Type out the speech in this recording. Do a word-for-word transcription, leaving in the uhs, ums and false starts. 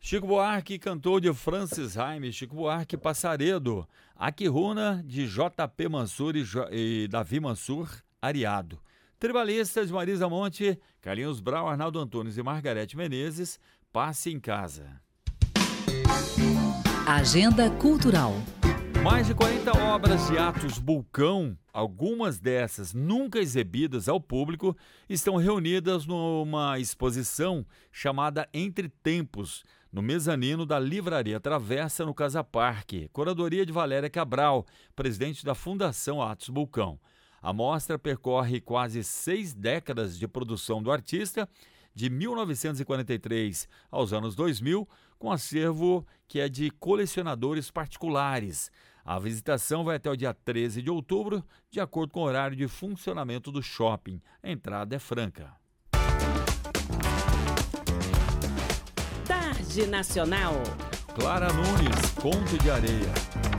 Chico Buarque, cantor de Francis Haime, Chico Buarque, Passaredo, Aquiruna de J P Mansur e, J... e Davi Mansur, Ariado. Tribalistas, Marisa Monte, Carlinhos Brau, Arnaldo Antunes e Margarete Menezes, Passe em Casa. Agenda Cultural. Mais de quarenta obras de Atos Bulcão, algumas dessas nunca exibidas ao público, estão reunidas numa exposição chamada Entre Tempos, no mezanino da Livraria Travessa, no Casa Parque, curadoria de Valéria Cabral, presidente da Fundação Atos Bulcão. A mostra percorre quase seis décadas de produção do artista, de mil novecentos e quarenta e três aos anos dois mil, com acervo que é de colecionadores particulares. A visitação vai até o dia treze de outubro, de acordo com o horário de funcionamento do shopping. A entrada é franca. Tarde Nacional. Clara Nunes, Conto de Areia.